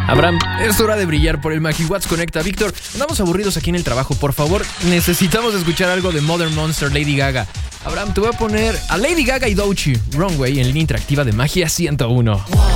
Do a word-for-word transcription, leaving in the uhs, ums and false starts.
Abraham, es hora de brillar por el MagiWatts Conecta. Víctor, andamos aburridos aquí en el trabajo. Por favor, necesitamos escuchar algo de Modern Monster, Lady Gaga. Abraham, te voy a poner a Lady Gaga y Doechii, Runway, en línea interactiva de Magia ciento uno.